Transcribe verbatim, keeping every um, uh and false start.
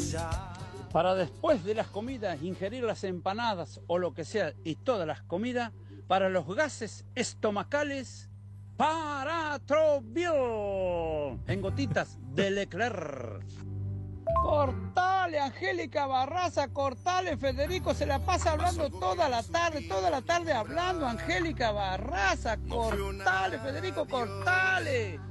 Para después de las comidas, ingerir las empanadas o lo que sea y todas las comidas, para los gases estomacales, Paratrobiol, en gotitas de Leclerc. Cortale, Angélica Barraza, cortale, Federico, se la pasa hablando toda la tarde, toda la tarde hablando, Angélica Barraza, cortale, Federico, cortale.